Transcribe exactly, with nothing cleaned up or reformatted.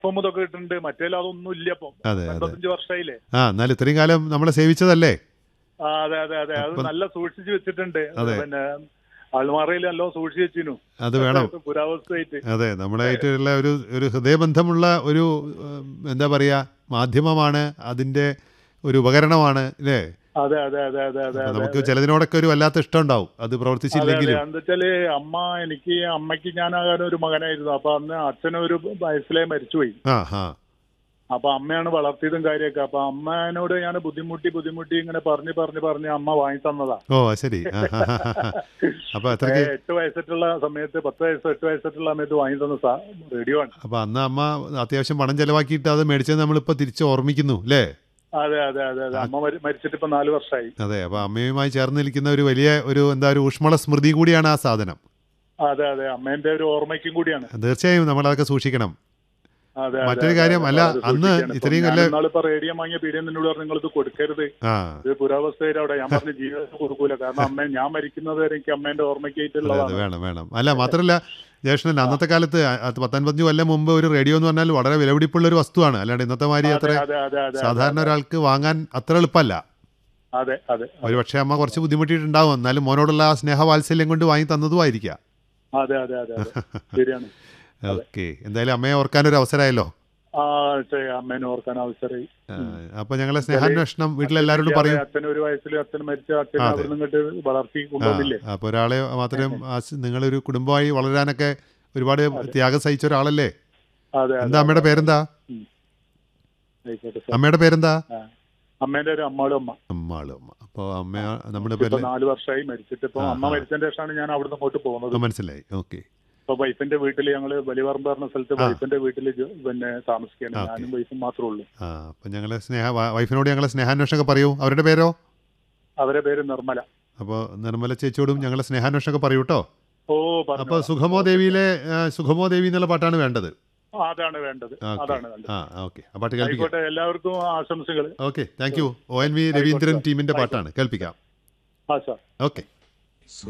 ഇപ്പം ഇതൊക്കെ കിട്ടുന്നുണ്ട്. മറ്റേലും അതൊന്നും ഇല്ല. ഇപ്പം അതെ അതെ എൺപത്തഞ്ച് വർഷമായില്ലേ. ആ എന്നാലും ഇത്രയും കാലം നമ്മളെ സേവിച്ചതല്ലേ. ആ അതെ അതെ അതെ അത് അപ്പം നല്ല സൂക്ഷിച്ച് വെച്ചിട്ടുണ്ട്. അതെ പിന്നെ അൾമാറയിൽ എല്ലാം സൂക്ഷിച്ച് വെച്ചിരുന്നു അത് വേണം. പുരാവസ്ഥയായിട്ട്. അതെ നമ്മളായിട്ടുള്ള ഒരു ഒരു ഹൃദയബന്ധമുള്ള ഒരു ഉം, എന്താ പറയുക മാധ്യമമാണ്, അതിൻ്റെ ഒരു ഉപകരണമാണ് അല്ലേ. അതെ അതെ അതെ അതെ അതെ അപ്പം അതെ നമുക്ക് അതെ ചിലതിനോടൊക്കെ ഒരു വല്ലാത്ത ഇഷ്ടം ഉണ്ടാവും അത് അതെ അതെ പ്രവർത്തിച്ചില്ലെങ്കിലും. എന്താ വെച്ചാല് അമ്മ എനിക്ക് അമ്മയ്ക്ക് ഞാനാകാൻ ഒരു മകനായിരുന്നു. അപ്പൊ അന്ന് അച്ഛനൊരു വയസ്സിലേ മരിച്ചുപോയി. ആ ഹാ അപ്പൊ അമ്മയാണ് വളർത്തിയതും കാര്യമൊക്കെ. അപ്പൊ അമ്മേനോട് ഞാൻ ബുദ്ധിമുട്ടി ബുദ്ധിമുട്ടി ഇങ്ങനെ പറഞ്ഞ് പറഞ്ഞ് പറഞ്ഞ് അമ്മ വാങ്ങി തന്നതാ. ഓ ശരി. ആ ഹാ ഹാ ഹാ അപ്പോൾ ഏ, അത്രയ്ക്ക് എട്ട് വയസ്സിട്ടുള്ള സമയത്ത് പത്ത് വയസ്സ് എട്ട് വയസ്സിട്ടുള്ള സമയത്ത് വാങ്ങി തന്ന സാ റേഡിയോ ആണ്. അപ്പോൾ അന്ന് അമ്മ അത്യാവശ്യം പണം ചിലവാക്കിയിട്ട് അത് മേടിച്ചത് നമ്മളിപ്പോൾ തിരിച്ച് ഓർമ്മിക്കുന്നു അല്ലേ. അതെ അതെ അതെ അതെ അമ്മ മരി- മരിച്ചിട്ട് ഇപ്പൊ നാല് വർഷമായി. അതെ അപ്പോൾ അമ്മയുമായി ചേർന്ന് നിൽക്കുന്ന ഒരു വലിയ ഒരു എന്താ ഒരു ഊഷ്മള സ്മൃതി കൂടിയാണ് ആ സാധനം. അതെ അതെ അമ്മേന്റെ ഒരു ഓർമ്മയ്ക്കും കൂടിയാണ്. തീർച്ചയായും നമ്മളതൊക്കെ സൂക്ഷിക്കണം. അതെ അതെ മറ്റൊരു അതെ കാര്യം അതെ അല്ല, വളരെ അന്ന് സൂക്ഷിക്കണം. ഇപ്പം ഇത്രയും ഞാൻ കൊല്ലം ഇന്നാളിപ്പോ റേഡിയോ വാങ്ങിയ പീഡിയൻ നിന്നോട് പറഞ്ഞു നിങ്ങൾ ഇത് കൊടുക്കരുത്, ആ ഇത് പുരാവസ്ഥയിൽ അവിടെ. ഞാൻ പറഞ്ഞ ജീവിതത്തിൽ കൊടുക്കൂല, കാരണം അമ്മ ഞാൻ മരിക്കുന്നത് വരെ എനിക്ക് അമ്മേന്റെ അതെ അതെ ഓർമ്മയ്ക്കായിട്ടുള്ളതാണ്. വേണം വേണം. അല്ല മാത്രമല്ല ജ്യേഷ്ഠൻ അന്നത്തെ കാലത്ത് അത് പത്തൊൻപത്തഞ്ച് കൊല്ലം മുമ്പ് ഒരു റേഡിയോ എന്ന് പറഞ്ഞാൽ വളരെ വിലപിടിപ്പുള്ള ഒരു വസ്തുവാണ്. അല്ലാണ്ട് ഇന്നത്തെ മാതിരി അതെ അത്ര അതെ അതെ അതെ സാധാരണ ഒരാൾക്ക് വാങ്ങാൻ അത്ര എളുപ്പമല്ല. അതെ അതെ ഒരു പക്ഷേ അമ്മ കുറച്ച് ബുദ്ധിമുട്ടിയിട്ടുണ്ടാവും, എന്നാലും മോനോടുള്ള ആ സ്നേഹവാത്സല്യം കൊണ്ട് വാങ്ങി തന്നതുമായിരിക്കാം. അതെ അതെ അതെ അതെ ശരിയാണ്. ഓക്കെ, എന്തായാലും അമ്മയെ ഓർക്കാനൊരു അവസരമായല്ലോ. ആ ശരി, അമ്മേനെ ഓർക്കാൻ അവസരമായി. അപ്പോൾ ഞങ്ങളെ സ്നേഹാന്വേഷണം വീട്ടിലെല്ലാവരോടും പറയും. അച്ഛൻ ഒരു വയസ്സിൽ അച്ഛൻ മരിച്ച അച്ഛൻ അതെ. അവിടെ നിന്നിട്ട് വളർത്തി ആ കൊണ്ടുവന്നില്ലേ. അപ്പോൾ ഒരാളെ മാത്രം ആശ- നിങ്ങളൊരു കുടുംബമായി വളരാനൊക്കെ ഒരുപാട് ത്യാഗം സഹിച്ച ഒരാളല്ലേ. അതെ എന്താ അതെ അമ്മയുടെ പേരെന്താ? ഉം. ആയിക്കോട്ടെ സാർ. അമ്മയുടെ പേരെന്താ? ആ. അമ്മേന്റെ ഒരു അമ്മാളും അമ്മ അമ്മാളും അമ്മ. അപ്പോൾ അമ്മ നമ്മുടെ ഇപ്പൊ പേരിൽ നാല് വർഷമായി മരിച്ചിട്ട്. ഇപ്പൊ ആ, അമ്മ ആ. മരിച്ചതിന് ശേഷമാണ് ഞാൻ അവിടുന്ന് അങ്ങോട്ട് പോകുന്നത്. മനസ്സിലായി. ഓക്കെ ഇപ്പൊ വൈഫിന്റെ വീട്ടിൽ ഞങ്ങള് വലിയപറമ്പ് പറഞ്ഞ സ്ഥലത്ത് ആ. വൈഫിന്റെ വീട്ടിൽ പിന്നെ താമസിക്കുകയാണ്. ഓക്കെ. ഞാനും വൈഫും മാത്രമേ ഉള്ളൂ. ആ അപ്പം ഞങ്ങളെ സ്നേഹ വ- വൈഫിനോട് ഞങ്ങളെ സ്നേഹാന്വേഷണമൊക്കെ പറയൂ. അവരുടെ പേരോ? അവരെ പേര് നിർമ്മല. അപ്പോൾ നിർമ്മല ചേച്ചിയോടും ഞങ്ങളെ സ്നേഹാന്വേഷണമൊക്കെ പറയൂ കേട്ടോ. ഓ അപ്പോൾ പറഞ്ഞു. സുഖമോ ദേവിയിലെ ആ, സുഖമോ ദേവി എന്നുള്ള പാട്ടാണ് വേണ്ടത്. അതാണ് വേണ്ടത്, ഓക്കെ. അതാണ് വേണ്ടത്. ആ ഓക്കെ, ആ പാട്ട് കേൾപ്പിക്കാം. ആയിക്കോട്ടെ, എല്ലാവർക്കും ആശംസകൾ. Okay, thank you. O N V Raveendran ടീമിൻ്റെ പാട്ടാണ് കേൾപ്പിക്കാം. ആ സാർ. ഓക്കെ.